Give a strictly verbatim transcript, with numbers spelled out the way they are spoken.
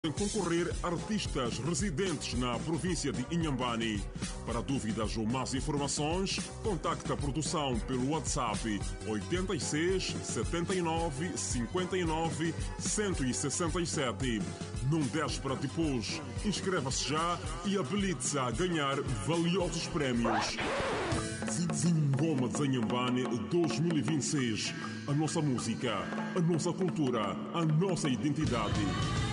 concorrer artistas residentes na província de Inhambane. Para dúvidas ou mais informações, contacte a produção pelo WhatsApp oito seis, sete nove, cinco nove, um seis sete. Não deixe para depois. Inscreva-se já e habilite-se a ganhar valiosos prémios. Zingoma de Inhambane dois mil e vinte e seis. A nossa música, a nossa cultura, a nossa identidade.